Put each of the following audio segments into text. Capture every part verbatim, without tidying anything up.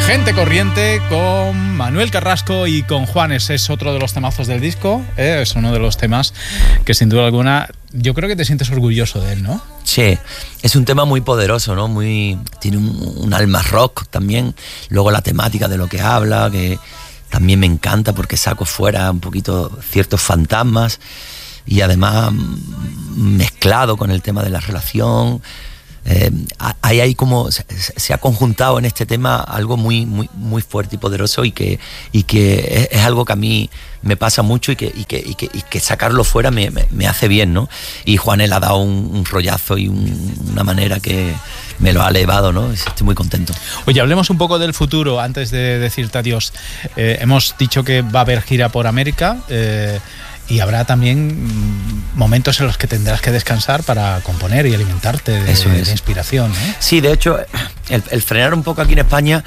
Gente Corriente con Manuel Carrasco y con Juanes. Es otro de los temazos del disco, ¿eh? Es uno de los temas que sin duda alguna yo creo que te sientes orgulloso de él, ¿no? Sí, es un tema muy poderoso, ¿no? Muy, tiene un, un alma rock también. Luego la temática de lo que habla, que también me encanta porque saco fuera un poquito ciertos fantasmas y además mezclado con el tema de la relación. Eh, hay ahí como se, se ha conjuntado en este tema algo muy muy muy fuerte y poderoso y que y que es, es algo que a mí me pasa mucho y que y que, y que, y que sacarlo fuera me, me, me hace bien, ¿no? Y Juanes ha dado un, un rollazo y un, una manera que me lo ha elevado, ¿no? Estoy muy contento. Oye, hablemos un poco del futuro antes de decirte adiós. Eh, hemos dicho que va a haber gira por América. Eh, Y habrá también momentos en los que tendrás que descansar para componer y alimentarte de, Eso es. de inspiración, ¿eh? Sí, de hecho, el, el frenar un poco aquí en España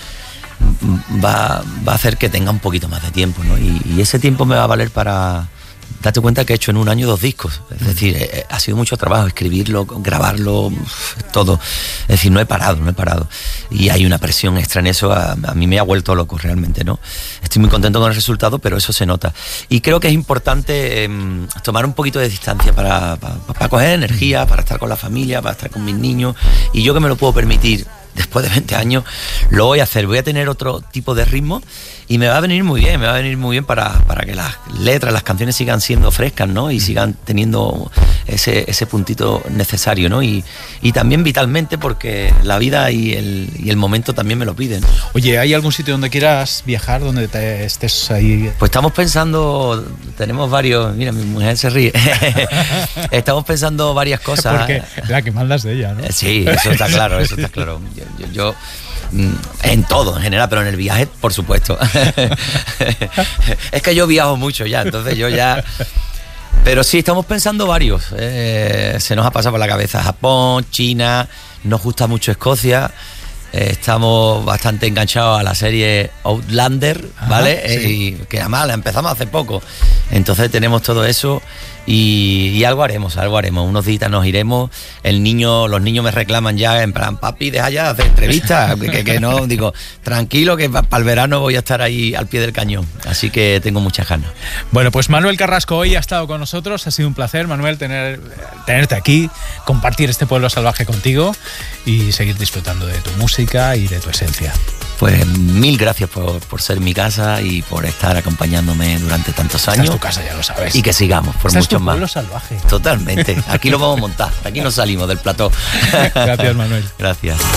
va, va a hacer que tenga un poquito más de tiempo, ¿no? Y, y ese tiempo me va a valer para... Date cuenta que he hecho en un año dos discos. Es decir, eh, ha sido mucho trabajo escribirlo, grabarlo, todo. Es decir, no he parado, no he parado. Y hay una presión extra en eso. A, a mí me ha vuelto loco realmente, ¿no? Estoy muy contento con el resultado, pero eso se nota. Y creo que es importante eh, tomar un poquito de distancia para, para, para coger energía, para estar con la familia, para estar con mis niños. Y yo que me lo puedo permitir después de veinte años, lo voy a hacer. Voy a tener otro tipo de ritmo y me va a venir muy bien, me va a venir muy bien para, para que las letras, las canciones sigan siendo frescas, ¿no? Y sigan teniendo ese, ese puntito necesario, ¿no? Y, y también vitalmente porque la vida y el, y el momento también me lo piden. Oye, ¿hay algún sitio donde quieras viajar, donde te estés ahí? Pues estamos pensando, tenemos varios, mira, mi mujer se ríe, estamos pensando varias cosas. Porque la que mandas de ella, ¿no? Sí, eso está claro, eso está claro. Yo, yo, yo en todo, en general, pero en el viaje, por supuesto. Es que yo viajo mucho ya, entonces yo ya... Pero sí, estamos pensando varios. Eh, se nos ha pasado por la cabeza Japón, China, nos gusta mucho Escocia. Eh, estamos bastante enganchados a la serie Outlander, ¿vale? Ajá, sí. eh, y que además la empezamos hace poco. Entonces tenemos todo eso y, y algo haremos, algo haremos. Unos días nos iremos. El niño, los niños me reclaman ya en plan, papi, deja ya de hacer entrevistas. que, que, que no, digo, tranquilo que para el verano voy a estar ahí al pie del cañón. Así que tengo muchas ganas. Bueno, pues Manuel Carrasco hoy ha estado con nosotros. Ha sido un placer, Manuel, tener, tenerte aquí, compartir este pueblo salvaje contigo y seguir disfrutando de tu música y de tu esencia. Pues mil gracias por, por ser mi casa y por estar acompañándome durante tantos años. Esta es tu casa, ya lo sabes. Y que sigamos por Esta muchos es tu más. pueblo salvaje. Totalmente. Aquí lo vamos a montar. Aquí nos salimos del plató. Gracias, Manuel. Gracias.